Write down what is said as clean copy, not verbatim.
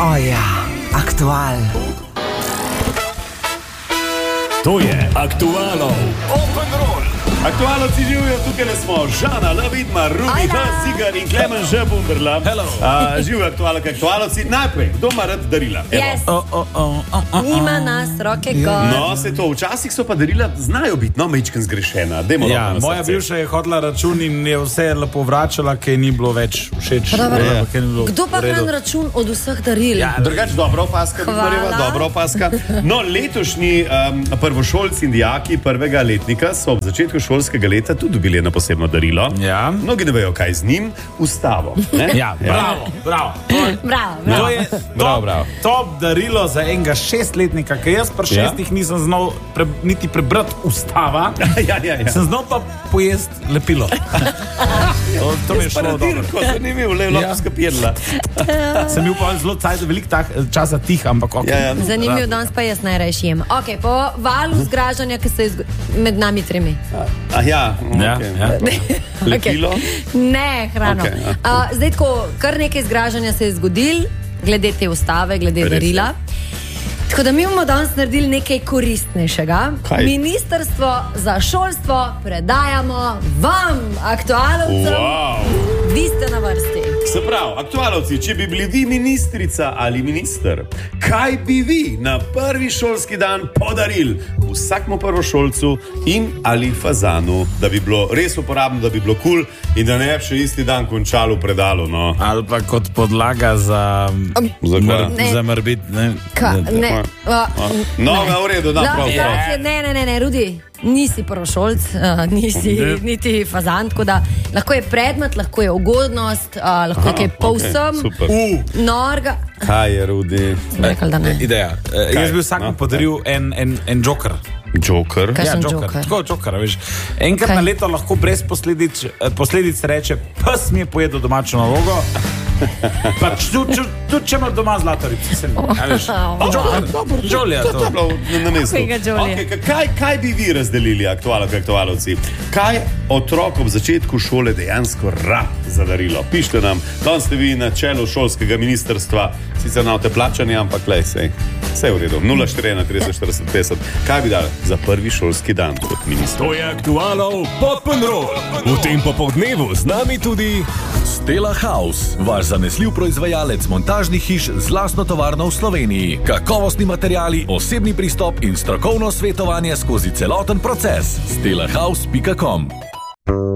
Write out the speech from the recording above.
O ja, aktual. To je Aktualov Open Roll. Aktualci živijo, tukaj smo Žana, Lavidma, Rubi, Cigar in Klemen Žebunderla. Živijo aktualci. Najprej, kdo ima rad darila? Yes. Nima nas roke gor. No, se to, včasih so pa darila, znajo biti, no, mečken zgrešena. Ja, moja bivša je hodila račun in je vse lepo vračala, ker ni bilo več všeč. Kdo pa hran račun od vseh daril? Ja, drugače dobra opaska, dobra opaska. No, letošnji prvošolci in dijaki prvega letnika so ob začetku šolskega leta tudi dobili eno posebno darilo. Ja. Mnogi ne vejo, kaj z njim. Ustavo. Ne? Ja, bravo. To je top darilo za enega 6-letnika, ker jaz pri 6 nisem znal niti prebrati ustava. Ja. Sem znal pa pojesti lepilo. To mi je šlo dobro. Zanimivo, le lahko skapirla. Sem bil pa zelo veliko časa tih, ampak ok. Zanimivo, danes pa jaz najrajši jem. Ok, po valu zgražanja, ki se med nami tremi. Lepilo? Ne, hrano. Zdaj tako, kar nekaj zgražanja se je zgodil, glede te ustave, glede darila. Tako da mi bomo danes naredili nekaj koristnejšega. Kaj? Ministrstvo za šolstvo predajamo vam, aktualovcem. Vi ste na vrsti. Se pravi, aktualovci, če bi bili vi ministrica ali minister, kaj bi vi na prvi šolski dan podarili vsakmu prvošolcu in ali fazanu, da bi bilo res uporabno, da bi bilo kul in da ne bi še isti dan končalo v predalu, no? Ali pa kot podlaga za morbit, ne? No, v redu, da prav. Ne, Rudi, nisi prvošolc, nisi niti fazan, tako da lahko je predmet, lahko je ugodnost, lahko je kaj povsem norga. Kaj je, Rudi? Ideja. Jaz bi vsakmu podaril en joker. Joker? Kaj sem joker? Tako joker, veš. Enkrat na leto lahko brez posledic reče, pes mi je pojedel domačo nalogo. Pač tudi če ima doma zlatorico. Jolija to. Na mestu. Kaj bi vi razdelili, aktualovci? Kaj otrok ob začetku šole dejansko rad za darilo? Pišite nam, danes ste vi na čelu šolskega ministrstva, sicer na te plačanje, ampak lej, vse je v redu. 041 30 40 50. Kaj bi dali za prvi šolski dan kot minister? To je Aktualov Open Roll. V tem popoldnevu z nami tudi Stella House, vaš zanesljiv proizvajalec montažnih hiš z lastno tovarno v Sloveniji. Kakovostni materiali, osebni pristop in strokovno svetovanje skozi celoten proces. stellahouse.com